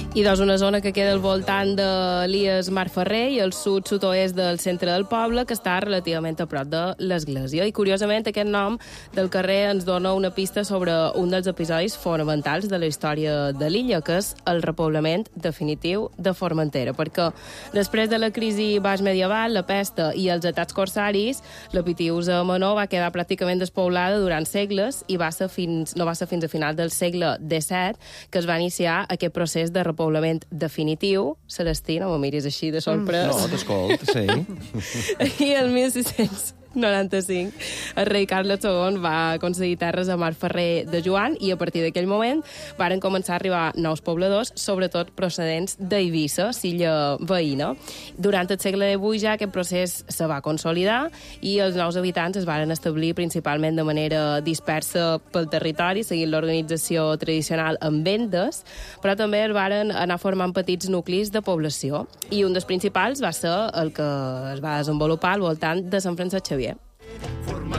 I doncs una zona que queda al voltant de l'Ies Marferrer i al sud-sud-oest del centre del poble, que està relativament a prop de l'església. I curiosament aquest nom del carrer ens dona una pista sobre un dels episodis fonamentals de la història de l'illa, que és el repoblament definitiu de Formentera, perquè després de la crisi baix medieval, la pesta i els atacs corsaris, la Pitiusa menor va quedar pràcticament despoblada durant segles i no va ser fins a final del segle XVII que es va iniciar aquest procés de repoblament definitiu. Celestí, no me miris així de sorprès. No, t'escolt, sí. I el 1695 el rei Carles II va concedir terres a Marferrer de Joan i a partir d'aquell moment varen començar a arribar nous pobladors, sobretot procedents d'Eivissa, s'illa veïna. Durant el segle XVIII ja aquest procés se va consolidar i els nous habitants es varen establir principalment de manera dispersa pel territori, seguint l'organització tradicional amb vendes, però també es varen anar formant petits nuclis de població. I un dels principals va ser el que es va desenvolupar al voltant de Sant Francesc Xavier,